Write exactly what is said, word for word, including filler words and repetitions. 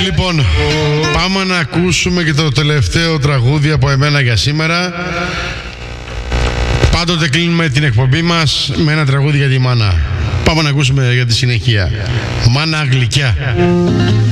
Λοιπόν, πάμε να ακούσουμε και το τελευταίο τραγούδι από εμένα για σήμερα. Πάντοτε κλείνουμε την εκπομπή μας με ένα τραγούδι για τη μάνα. Πάμε να ακούσουμε για τη συνεχεία. Μάνα γλυκιά.